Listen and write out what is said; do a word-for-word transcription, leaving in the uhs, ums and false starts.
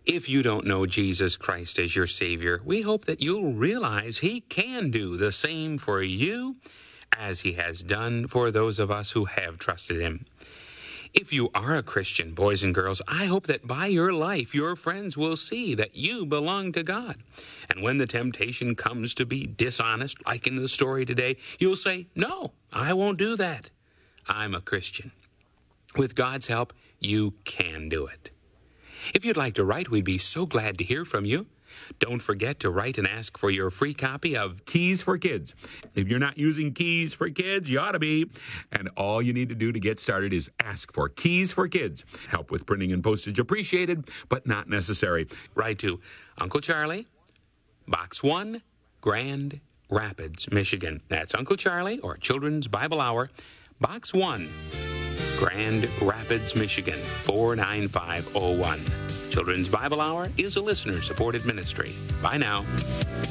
If you don't know Jesus Christ as your Savior, we hope that you'll realize He can do the same for you as He has done for those of us who have trusted Him. If you are a Christian, boys and girls, I hope that by your life, your friends will see that you belong to God. And when the temptation comes to be dishonest, like in the story today, you'll say, "No, I won't do that. I'm a Christian." With God's help, you can do it. If you'd like to write, we'd be so glad to hear from you. Don't forget to write and ask for your free copy of Keys for Kids. If you're not using Keys for Kids, you ought to be. And all you need to do to get started is ask for Keys for Kids. Help with printing and postage appreciated, but not necessary. Write to Uncle Charlie, Box one, Grand Rapids, Michigan. That's Uncle Charlie or Children's Bible Hour, Box one, Grand Rapids, Michigan, four nine five oh one. Children's Bible Hour is a listener-supported ministry. Bye now.